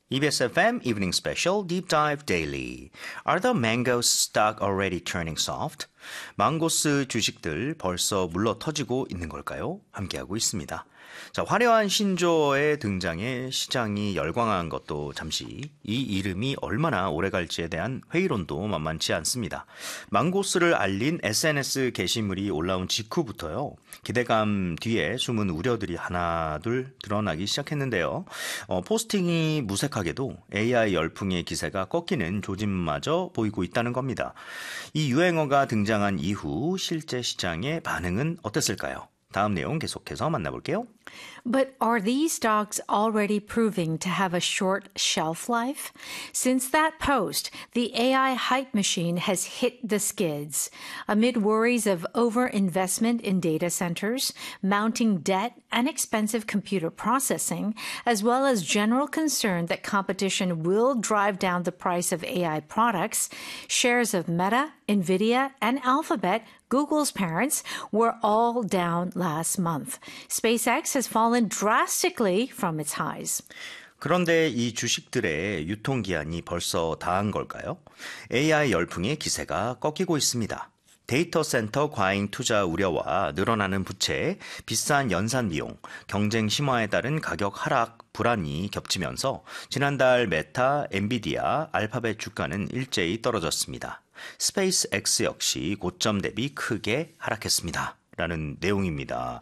EBS FM Evening Special Deep Dive Daily. Are the mangoes stock already turning soft? 망고스 주식들 벌써 물러 터지고 있는 걸까요? 함께하고 있습니다. 자, 화려한 신조어의 등장에 시장이 열광한 것도 잠시 이 이름이 얼마나 오래갈지에 대한 회의론도 만만치 않습니다. 망고스를 알린 SNS 게시물이 올라온 직후부터요. 기대감 뒤에 숨은 우려들이 하나둘 드러나기 시작했는데요. 포스팅이 무색하게도 AI 열풍의 기세가 꺾이는 조짐마저 보이고 있다는 겁니다. 이 유행어가 등장한 이후 실제 시장의 반응은 어땠을까요? 다음 내용 계속해서 만나볼게요. But are these stocks already proving to have a short shelf life? Since that post, the AI hype machine has hit the skids. Amid worries of overinvestment in data centers, mounting debt, and expensive computer processing, as well as general concern that competition will drive down the price of AI products, shares of Meta, Nvidia, and Alphabet, Google's parents, were all down last month. SpaceX has fallen drastically from its highs. 그런데 이 주식들의 유통기한이 벌써 다한 걸까요? AI 열풍의 기세가 꺾이고 있습니다. 데이터 센터 과잉 투자 우려와 늘어나는 부채, 비싼 연산 비용, 경쟁 심화에 따른 가격 하락 불안이 겹치면서 지난달 메타, 엔비디아, 알파벳 주가는 일제히 떨어졌습니다. 스페이스X 역시 고점 대비 크게 하락했습니다. 라는 내용입니다.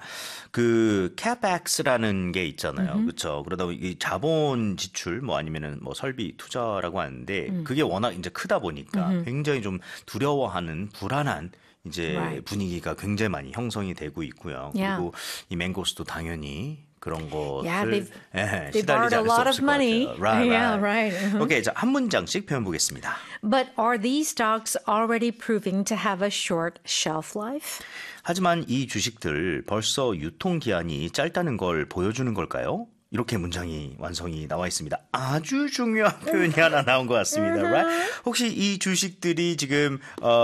그 CapEx라는 게 있잖아요. 그렇죠. 그러다 보니 이 자본 지출 뭐 아니면은 뭐 설비 투자라고 하는데 그게 워낙 이제 크다 보니까 굉장히 좀 두려워하는 불안한 이제 분위기가 굉장히 많이 형성이 되고 있고요. 그리고 이 맹고스도 당연히 그런 것을 시달리지 않을 수 없을 것 같아요. Right. 오케이, 자, 한 문장씩 표현 보겠습니다. But are these stocks already proving to have a short shelf life? 하지만 이 주식들 벌써 유통기한이 짧다는 걸 보여주는 걸까요? 이렇게 문장이 완성이 나와 있습니다. 아주 중요한 표현이 하나 나온 것 같습니다. Right? 혹시 이 주식들이 지금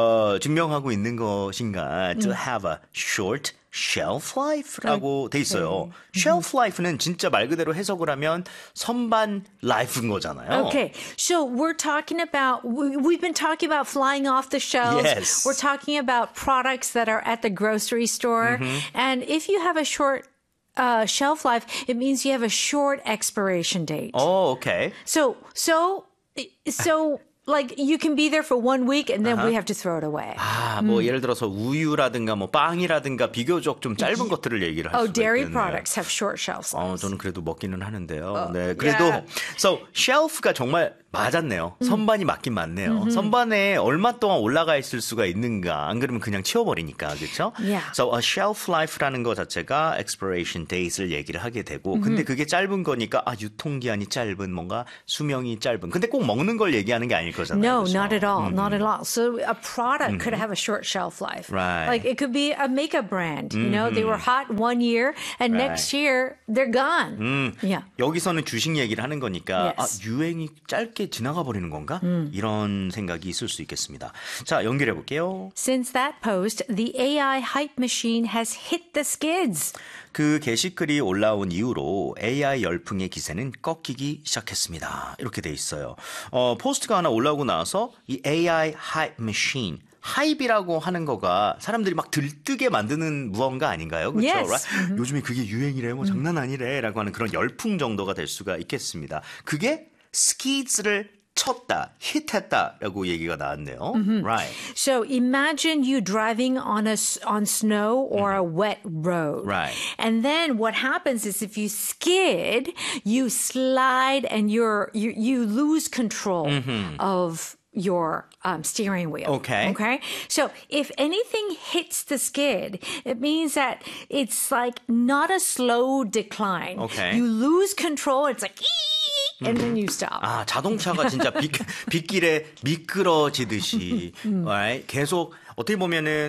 증명하고 있는 것인가? To have a short shelf life라고 돼 있어요. shelf life는 진짜 말 그대로 해석을 하면 선반 life인 거잖아요. Okay, so we're talking about, we've been talking about flying off the shelves. Yes. We're talking about products that are at the grocery store. And if you have a short shelf life, it means you have a short expiration date. Oh, okay. So like you can be there for 1 week and then we have to throw it away. 아, 뭐 예를 들어서 우유라든가 뭐 빵이라든가 비교적 좀 짧은 것들을 얘기를 할 수가 dairy 있겠네요. products have short shelf lives. 저는 그래도 먹기는 하는데요. 네, 그래도 so shelf가 정말 맞았네요. 선반이 맞긴 맞네요. 선반에 얼마 동안 올라가 있을 수가 있는가? 안 그러면 그냥 치워버리니까, 그렇죠? Yeah. So a shelf life라는 거 자체가 expiration date를 얘기를 하게 되고, 근데 그게 짧은 거니까 유통기한이 짧은 뭔가 수명이 짧은. 근데 꼭 먹는 걸 얘기하는 게 아닐 거잖아요. No, 그렇죠? not at all. Not at all. So a product could have a short shelf life. Right. Like it could be a makeup brand. You know, they were hot 1 year and next year they're gone. Yeah. 여기서는 주식 얘기를 하는 거니까 Yes. 유행이 짧게 지나가 버리는 건가? 이런 생각이 있을 수 있겠습니다. 자, 연결해 볼게요. Since that post, the AI hype machine has hit the skids. 그 게시글이 올라온 이후로 AI 열풍의 기세는 꺾이기 시작했습니다. 이렇게 돼 있어요. 포스트가 하나 올라오고 나서 이 AI hype machine 하이브라고 하는 거가 사람들이 막 들뜨게 만드는 무언가 아닌가요? 그렇죠? Yes. Right? 요즘에 그게 유행이래, 뭐 장난 아니래 라고 하는 그런 열풍 정도가 될 수가 있겠습니다. 그게 skids를 쳤다, hit했다라고 얘기가 나왔네요. Right. So imagine you driving on snow or a wet road. Right. And then what happens is if you skid, you slide and you lose control of your steering wheel. Okay. Okay. So if anything hits the skid, it means that it's like not a slow decline. Okay. You lose control. It's like and then you stop. 아, 자동차가 진짜 빗길에 미끄러지듯이 right? 계속 어떻게 보면은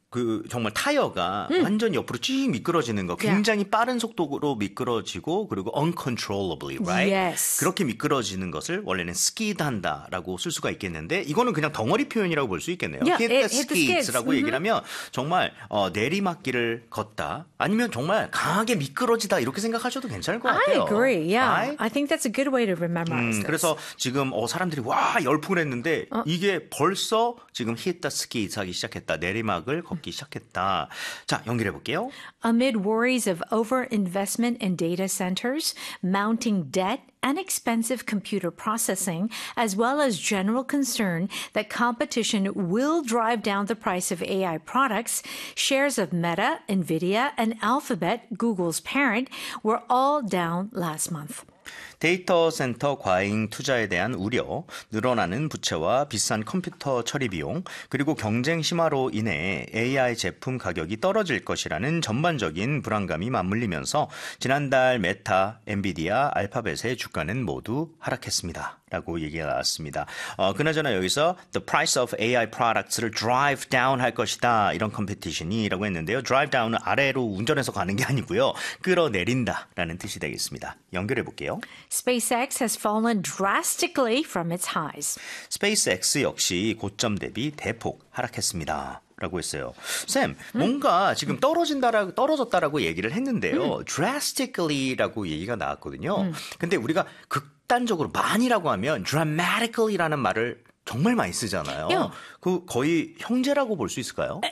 정말 타이어가 완전 옆으로 쭉 미끄러지는 거 굉장히 빠른 속도로 미끄러지고 그리고 uncontrollably, right? Yes. 그렇게 미끄러지는 것을 원래는 skid 한다라고 쓸 수가 있겠는데 이거는 그냥 덩어리 표현이라고 볼 수 있겠네요. Yeah, hit the hit the skids. skids라고 얘기를 하면 정말 내리막길을 걷다 아니면 정말 강하게 미끄러지다 이렇게 생각하셔도 괜찮을 것 I 같아요. agree. Yeah. Right? I think that's a good way to memorize this. 그래서 지금 사람들이 와 열풍을 했는데 이게 벌써 지금 hit the skids 하기 시작했다. 내리막을 걷기 시작했다. 자, 연결해 볼게요. Amid worries of overinvestment in data centers, mounting debt, and expensive computer processing, as well as general concern that competition will drive down the price of AI products, shares of Meta, Nvidia, and Alphabet, Google's parent, were all down last month. 데이터 센터 과잉 투자에 대한 우려, 늘어나는 부채와 비싼 컴퓨터 처리 비용, 그리고 경쟁 심화로 인해 AI 제품 가격이 떨어질 것이라는 전반적인 불안감이 맞물리면서 지난달 메타, 엔비디아, 알파벳의 주가는 모두 하락했습니다. 라고 얘기가 나왔습니다. 그나저나 여기서 the price of AI products를 drive down 할 것이다. 이런 컴피티션이라고 했는데요. drive down은 아래로 운전해서 가는 게 아니고요. 끌어내린다 라는 뜻이 되겠습니다. 연결해 볼게요. SpaceX has fallen drastically from its highs. 스페이스X 역시 고점 대비 대폭 하락했습니다. 라고 했어요. 쌤, 뭔가 지금 떨어졌다라고 얘기를 했는데요. drastically라고 얘기가 나왔거든요. 근데 우리가 극단적으로 많이라고 하면 dramatically라는 말을 정말 많이 쓰잖아요. Yeah. 그 거의 형제라고 볼 수 있을까요?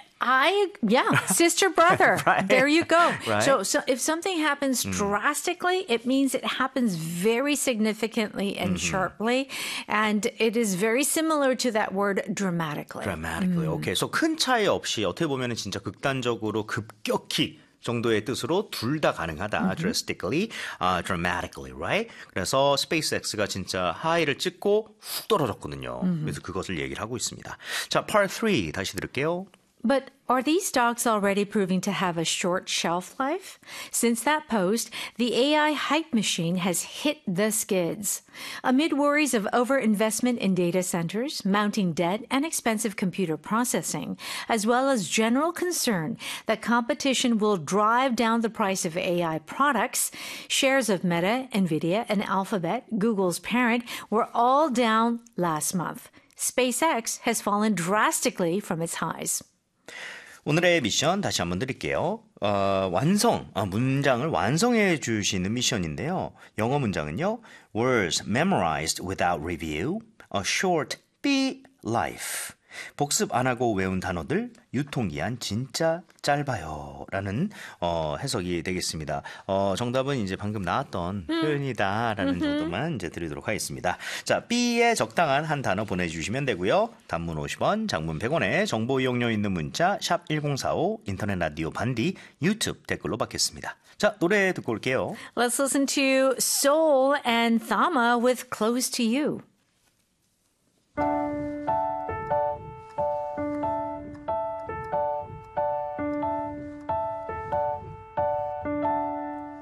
Sister, brother. Right. There you go. Right. So if something happens drastically, it means it happens very significantly and sharply. And it is very similar to that word dramatically. dramatically. 오케이. 그래서 큰 차이 없이 어떻게 보면은 진짜 극단적으로 급격히 정도의 뜻으로 둘 다 가능하다. drastically, dramatically, right? 그래서 SpaceX가 진짜 하이를 찍고 훅 떨어졌거든요. 그래서 그것을 얘기를 하고 있습니다. 자, part 3 다시 들을게요. But are these stocks already proving to have a short shelf life? Since that post, the AI hype machine has hit the skids. Amid worries of overinvestment in data centers, mounting debt, and expensive computer processing, as well as general concern that competition will drive down the price of AI products, shares of Meta, Nvidia, and Alphabet, Google's parent, were all down last month. SpaceX has fallen drastically from its highs. 오늘의 미션 다시 한번 드릴게요. 문장을 완성해 주시는 미션인데요. 영어 문장은요. Words memorized without review, a short bee life. 복습 안 하고 외운 단어들, 유통기한 진짜 짧아요. 라는 해석이 되겠습니다. 정답은 이제 방금 나왔던 표현이다. 라는 정도만 이제 드리도록 하겠습니다. 자, B에 적당한 한 단어 보내주시면 되고요. 단문 50원, 장문 100원에 정보 이용료 있는 문자 샵 1045, 인터넷 라디오 반디, 유튜브 댓글로 받겠습니다. 자, 노래 듣고 올게요. Let's listen to Soul and Thama with Close to You.